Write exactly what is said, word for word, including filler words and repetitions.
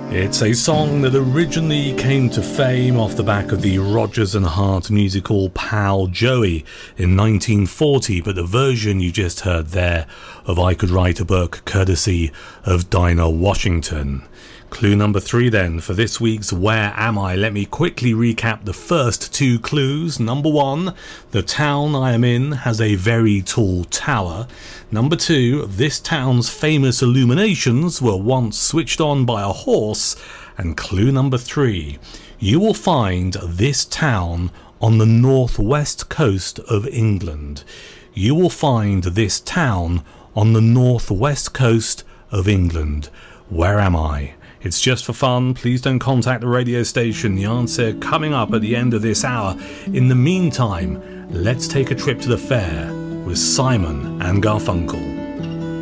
It's a song that originally came to fame off the back of the Rodgers and Hart musical Pal Joey in nineteen forty, but the version you just heard there of I Could Write a Book, courtesy of Dinah Washington. Clue number three then for this week's Where Am I? Let me quickly recap the first two clues. Number one, the town I am in has a very tall tower. Number two, this town's famous illuminations were once switched on by a horse. And clue number three, you will find this town on the northwest coast of England. You will find this town on the northwest coast of England. Where am I? It's just for fun. Please don't contact the radio station. The answer coming up at the end of this hour. In the meantime, let's take a trip to the fair with Simon and Garfunkel.